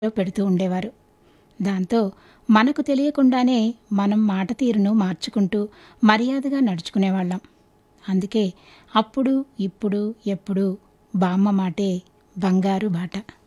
పెడుతూ ఉండేవారు. దాంతో మనకు తెలియకుండానే మనం మాట తీరును మార్చుకుంటూ మర్యాదగా నడుచుకునేవాళ్ళం. అందుకే అప్పుడు, ఇప్పుడు, ఎప్పుడు బామ్మ మాటే బంగారు బాట.